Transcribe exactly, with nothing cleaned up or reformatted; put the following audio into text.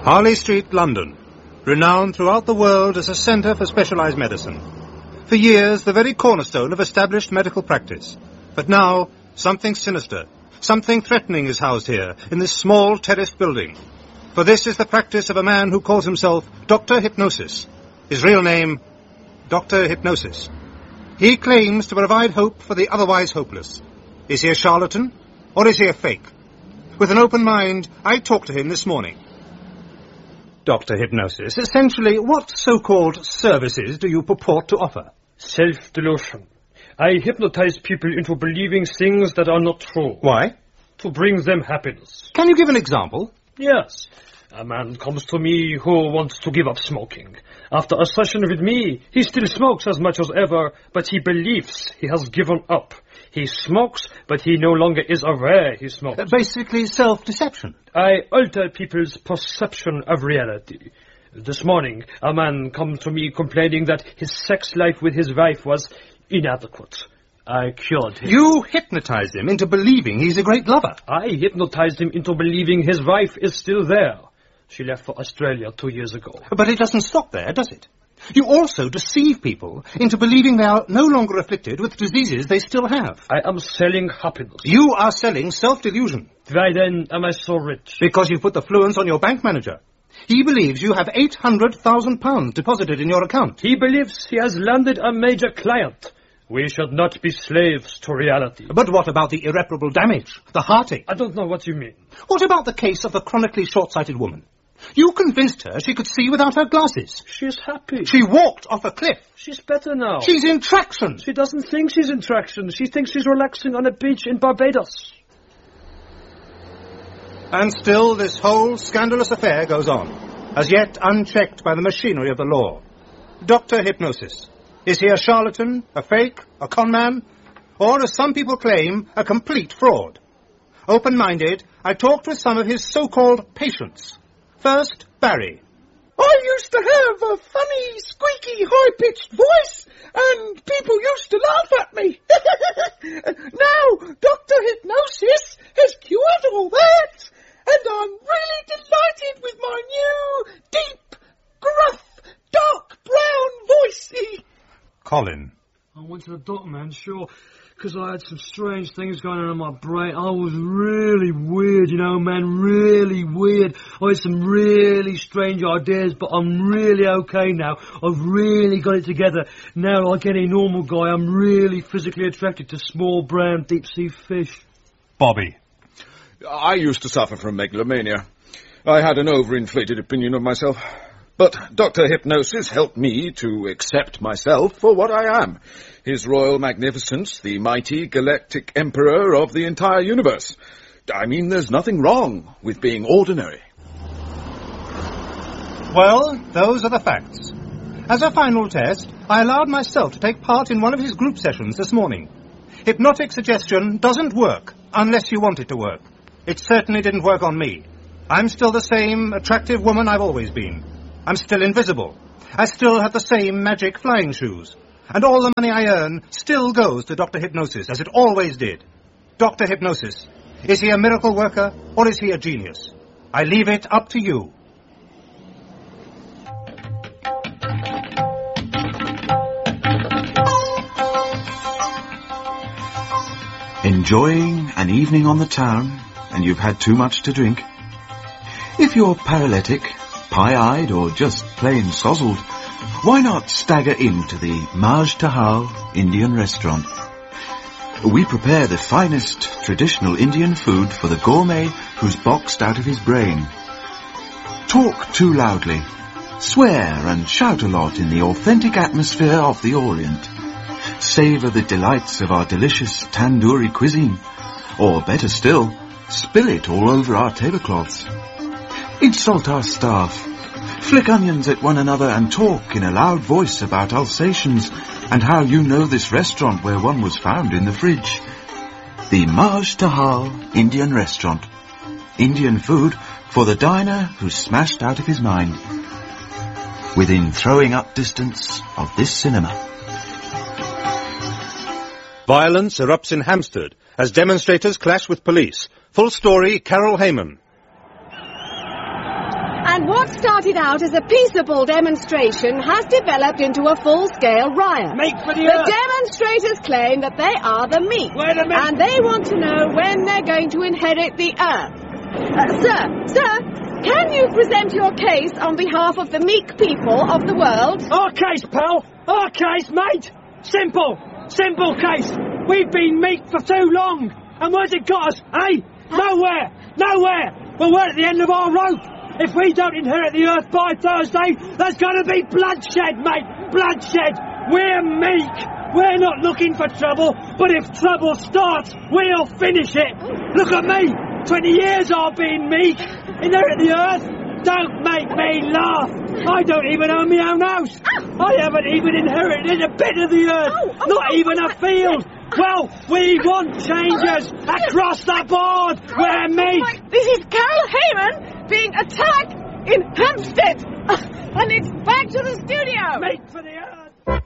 Harley Street, London, renowned throughout the world as a centre for specialised medicine. For years, the very cornerstone of established medical practice. But now, something sinister, something threatening is housed here, in this small terraced building. For this is the practice of a man who calls himself Doctor Hypnosis. His real name, Doctor Hypnosis. He claims to provide hope for the otherwise hopeless. Is he a charlatan, or is he a fake? With an open mind, I talked to him this morning. Doctor Hypnosis, essentially, what so-called services do you purport to offer? Self-delusion. I hypnotize people into believing things that are not true. Why? To bring them happiness. Can you give an example? Yes. A man comes to me who wants to give up smoking. After a session with me, he still smokes as much as ever, but he believes he has given up. He smokes, but he no longer is aware he smokes. Uh, basically self-deception. I alter people's perception of reality. This morning, a man comes to me complaining that his sex life with his wife was inadequate. I cured him. You hypnotized him into believing he's a great lover. I hypnotized him into believing his wife is still there. She left for Australia two years ago. But it doesn't stop there, does it? You also deceive people into believing they are no longer afflicted with diseases they still have. I am selling happiness. You are selling self-delusion. Why then am I so rich? Because you put the fluence on your bank manager. He believes you have eight hundred thousand pounds deposited in your account. He believes he has landed a major client. We should not be slaves to reality. But what about the irreparable damage, the heartache? I don't know what you mean. What about the case of the chronically short-sighted woman? You convinced her she could see without her glasses. She's happy. She walked off a cliff. She's better now. She's in traction. She doesn't think she's in traction. She thinks she's relaxing on a beach in Barbados. And still this whole scandalous affair goes on, as yet unchecked by the machinery of the law. Doctor Hypnosis. Is he a charlatan, a fake, a conman, or, as some people claim, a complete fraud? Open-minded, I talked with some of his so-called patients. First, Barry. I used to have a funny, squeaky, high-pitched voice, and people used to laugh at me. Now, Doctor Hypnosis has cured all that, and I'm really delighted with my new, deep, gruff, dark brown voice. Colin. I went to the doctor, man, sure, because I had some strange things going on in my brain. I was really weird, you know, man, really weird. I had some really strange ideas, but I'm really okay now. I've really got it together. Now, like any normal guy, I'm really physically attracted to small, brown, deep-sea fish. Bobby. I used to suffer from megalomania. I had an overinflated opinion of myself. But Doctor Hypnosis helped me to accept myself for what I am. His Royal Magnificence, the mighty galactic emperor of the entire universe. I mean, there's nothing wrong with being ordinary. Well, those are the facts. As a final test, I allowed myself to take part in one of his group sessions this morning. Hypnotic suggestion doesn't work unless you want it to work. It certainly didn't work on me. I'm still the same attractive woman I've always been. I'm still invisible. I still have the same magic flying shoes. And all the money I earn still goes to Doctor Hypnosis, as it always did. Doctor Hypnosis. Is he a miracle worker, or is he a genius? I leave it up to you. Enjoying an evening on the town, and you've had too much to drink? If you're paralytic, pie-eyed, or just plain sozzled, why not stagger into the Maj Tahal Indian restaurant? We prepare the finest traditional Indian food for the gourmet who's boxed out of his brain. Talk too loudly, swear and shout a lot in the authentic atmosphere of the Orient. Savour the delights of our delicious tandoori cuisine, or better still, spill it all over our tablecloths. Insult our staff, flick onions at one another and talk in a loud voice about Alsatians and how you know this restaurant where one was found in the fridge. The Maj Tahal Indian Restaurant. Indian food for the diner who's smashed out of his mind. Within throwing up distance of this cinema. Violence erupts in Hampstead as demonstrators clash with police. Full story, Carol Heyman. And what started out as a peaceable demonstration has developed into a full-scale riot. Meat for the, the earth. demonstrators claim that they are the meek. We're the meek. And they want to know when they're going to inherit the earth. Uh, sir, sir, can you present your case on behalf of the meek people of the world? Our case, pal. Our case, mate. Simple. Simple case. We've been meek for too long. And where's it got us, eh? Nowhere. Nowhere. Well, we're at the end of our rope. If we don't inherit the earth by Thursday, there's going to be bloodshed, mate. Bloodshed. We're meek. We're not looking for trouble, but if trouble starts, we'll finish it. Look at me. Twenty years I've been meek. Inherit the earth. Don't make me laugh. I don't even own my own house. I haven't even inherited a bit of the earth. Oh, oh, not oh, even oh, a field. Well, we want changes across the board. We're meek. This is Carol Heyman being attacked in Hampstead. And it's back to the studio. Meek for the earth.